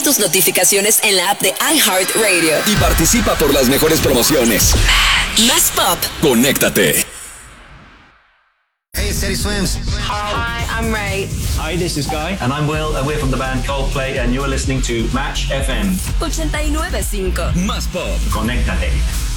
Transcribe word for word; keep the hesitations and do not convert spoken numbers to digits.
tus notificaciones en la app de iHeartRadio. Y participa por las mejores promociones. Más pop. Conéctate. Hey, Steady Swims. Hi, I'm Ray. Hi, this is Guy. And I'm Will, and we're from the band Coldplay, and you're listening to Match F M. ochenta y nueve punto cinco. Más pop. Conéctate.